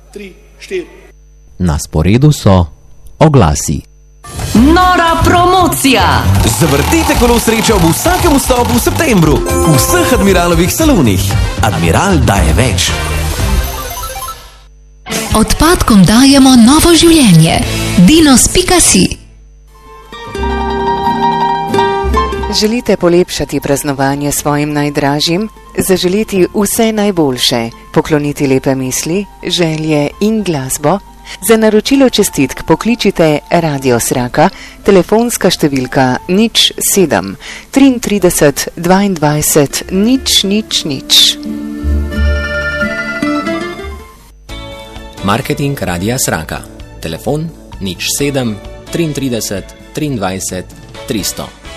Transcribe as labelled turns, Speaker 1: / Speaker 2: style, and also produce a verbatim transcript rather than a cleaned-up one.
Speaker 1: tri, štiri.
Speaker 2: Na sporedu so oglasi.
Speaker 3: Nora promocija!
Speaker 4: Zavrtite kolo sreče ob vsakem vstopu v septembru v vseh Admiralovih salonih. Admiral daje več.
Speaker 3: Odpadkom dajemo novo življenje. Dinos pika si.
Speaker 5: Želite polepšati praznovanje svojim najdražjim? Zaželiti vse najboljše, pokloniti lepe misli, želje in glasbo? Za naročilo čestitk pokličite Radio Sraka, telefonska številka nič sedem trideset tri dvaindvajset nič nič nič.
Speaker 6: Marketing Radia Sraka. Telefon nič sedem trideset tri dvaindvajset tristo.